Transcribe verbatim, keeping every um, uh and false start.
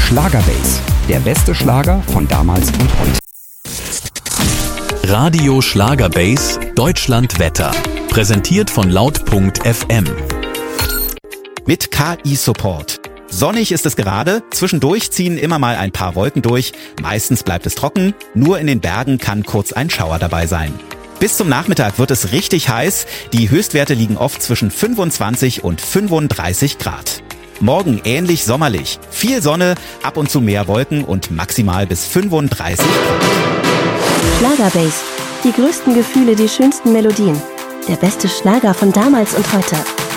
Schlagerbase, der beste Schlager von damals und heute. Radio Schlagerbase Deutschland Wetter. Präsentiert von laut punkt f m. Mit K I-Support. Sonnig ist es gerade, zwischendurch ziehen immer mal ein paar Wolken durch, meistens bleibt es trocken, nur in den Bergen kann kurz ein Schauer dabei sein. Bis zum Nachmittag wird es richtig heiß, die Höchstwerte liegen oft zwischen fünfundzwanzig und fünfunddreißig Grad. Morgen ähnlich sommerlich, viel Sonne, ab und zu mehr Wolken und maximal bis fünfunddreißig Grad. Schlagerbase, die größten Gefühle, die schönsten Melodien. Der beste Schlager von damals und heute.